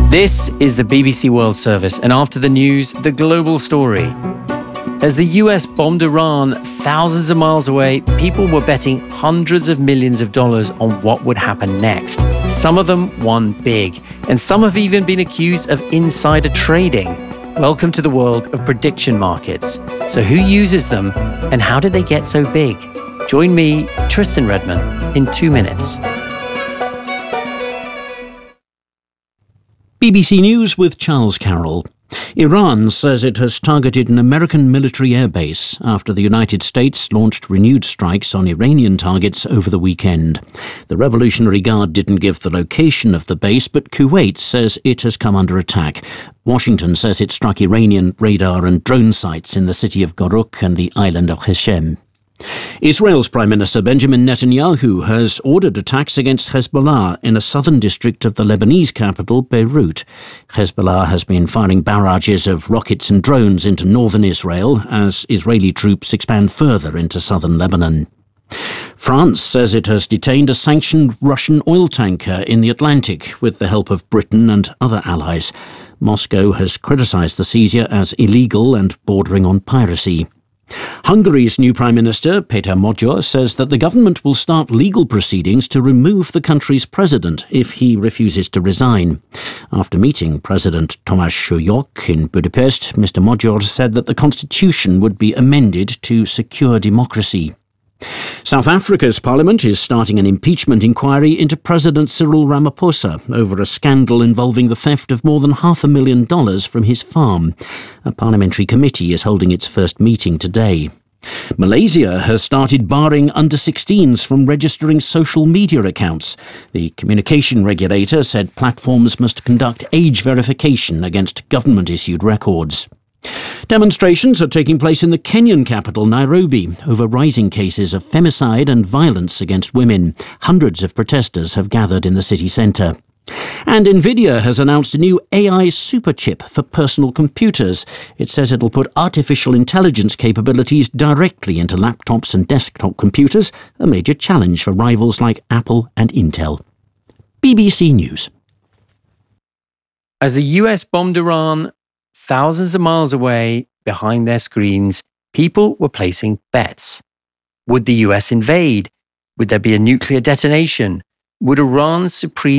This is the BBC World Service, and after the news, the global story. As the US bombed Iran thousands of miles away, people were betting hundreds of millions of dollars on what would happen next. Some of them won big, and some have even been accused of insider trading. Welcome to the world of prediction markets. So who uses them, and how did they get so big? Join me, Tristan Redman, in 2 minutes. BBC News with Charles Carroll. Iran says it has targeted an American military airbase after the United States launched renewed strikes on Iranian targets over the weekend. The Revolutionary Guard didn't give the location of the base, but Kuwait says it has come under attack. Washington says it struck Iranian radar and drone sites in the city of Goruk and the island of Heshem. Israel's Prime Minister Benjamin Netanyahu has ordered attacks against Hezbollah in a southern district of the Lebanese capital, Beirut. Hezbollah has been firing barrages of rockets and drones into northern Israel as Israeli troops expand further into southern Lebanon. France says it has detained a sanctioned Russian oil tanker in the Atlantic with the help of Britain and other allies. Moscow has criticised the seizure as illegal and bordering on piracy. Hungary's new Prime Minister, Péter Magyar, says that the government will start legal proceedings to remove the country's president if he refuses to resign. After meeting President Tamás Súlyog in Budapest, Mr. Magyar said that the constitution would be amended to secure democracy. South Africa's parliament is starting an impeachment inquiry into President Cyril Ramaphosa over a scandal involving the theft of more than $500,000 from his farm. A parliamentary committee is holding its first meeting today. Malaysia has started barring under-16s from registering social media accounts. The communication regulator said platforms must conduct age verification against government-issued records. Demonstrations are taking place in the Kenyan capital, Nairobi, over rising cases of femicide and violence against women. Hundreds of protesters have gathered in the city centre. And Nvidia has announced a new AI superchip for personal computers. It says it'll put artificial intelligence capabilities directly into laptops and desktop computers, a major challenge for rivals like Apple and Intel. BBC News. As the US bombed Iran thousands of miles away, behind their screens, people were placing bets. Would the US invade? Would there be a nuclear detonation? Would Iran's supreme